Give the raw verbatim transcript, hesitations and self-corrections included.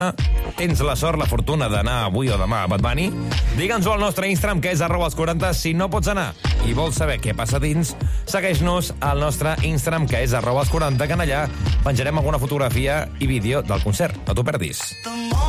tens la sort, la fortuna d'anar avui o demà a Bad Bunny, digue'ns-ho al nostre Instagram, que és arroba els quaranta. Si no pots anar i vols saber què passa dins, segueix-nos al nostre Instagram, que és arroba els quaranta, que en allà penjarem alguna fotografia i vídeo del concert. No t'ho perdis.